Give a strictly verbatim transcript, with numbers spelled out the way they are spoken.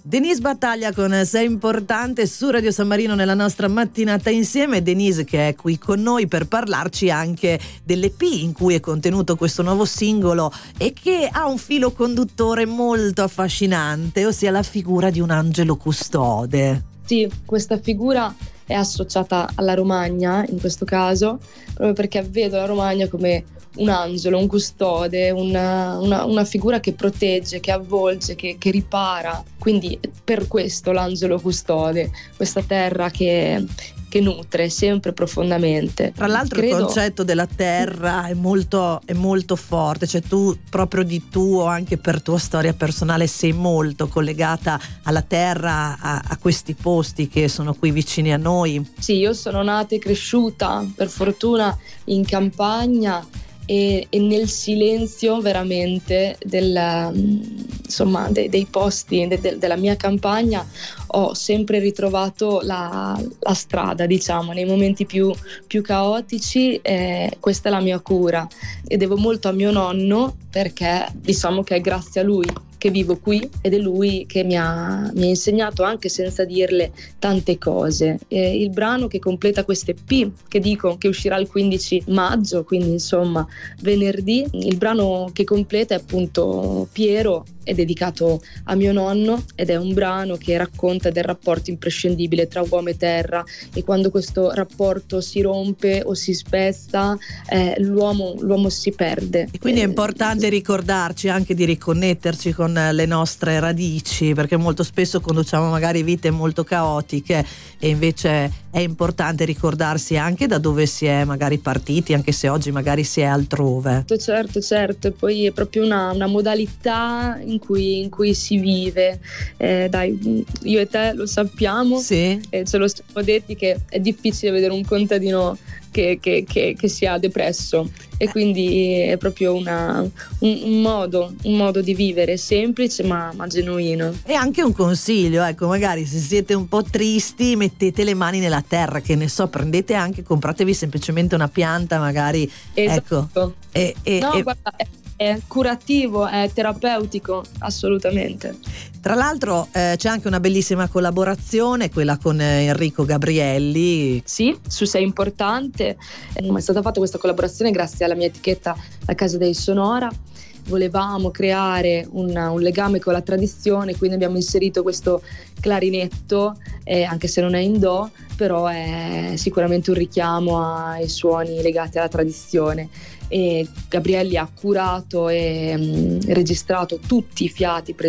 Denise Battaglia con Sei importante su Radio San Marino nella nostra mattinata insieme. Denise che è qui con noi per parlarci anche dell'E P in cui è contenuto questo nuovo singolo e che ha un filo conduttore molto affascinante, ossia la figura di un angelo custode. Sì, questa figura è associata alla Romagna in questo caso, proprio perché vedo la Romagna come un angelo, un custode, una, una, una figura che protegge, che avvolge, che, che ripara. Quindi per questo l'angelo custode, questa terra che, che nutre sempre profondamente. Tra l'altro Credo... il concetto della terra è molto, è molto forte, cioè tu proprio di tuo, anche per tua storia personale, sei molto collegata alla terra, a, a questi posti che sono qui vicini a noi. Sì, io sono nata e cresciuta per fortuna in campagna e, e nel silenzio veramente del, insomma, de, dei posti de, de, della mia campagna ho sempre ritrovato la, la strada, diciamo, nei momenti più, più caotici. Eh, questa è la mia cura e devo molto a mio nonno, perché diciamo che è grazie a lui che vivo qui ed è lui che mi ha, mi ha insegnato anche senza dirle tante cose. E il brano che completa queste P, che dico che uscirà il quindici maggio, quindi insomma venerdì, il brano che completa è appunto Piero, è dedicato a mio nonno ed è un brano che racconta del rapporto imprescindibile tra uomo e terra, e quando questo rapporto si rompe o si spezza eh, l'uomo, l'uomo si perde. E quindi è eh, importante ricordarci anche di riconnetterci con le nostre radici, perché molto spesso conduciamo magari vite molto caotiche e invece è importante ricordarsi anche da dove si è magari partiti, anche se oggi magari si è altrove. Certo, certo, e poi è proprio una, una modalità in cui, in cui si vive. Eh, dai, io e te lo sappiamo, sì. E ce lo siamo detti che è difficile vedere un contadino che, che, che, che sia depresso, e quindi è proprio una, un, un modo un modo di vivere semplice ma, ma genuino. E anche un consiglio, ecco, magari se siete un po' tristi mettete le mani nella terra, che ne so, prendete anche, compratevi semplicemente una pianta magari, esatto. Ecco e, e, no, e... guarda, è, è curativo, è terapeutico, assolutamente. Tra l'altro eh, c'è anche una bellissima collaborazione, quella con eh, Enrico Gabrielli. Sì, su Sei importante. È stata fatta questa collaborazione grazie alla mia etichetta La Casa dei Sonora. Volevamo creare un, un legame con la tradizione, quindi abbiamo inserito questo clarinetto, eh, anche se non è in do, però è sicuramente un richiamo ai suoni legati alla tradizione. E Gabrielli ha curato e mh, registrato tutti i fiati presenti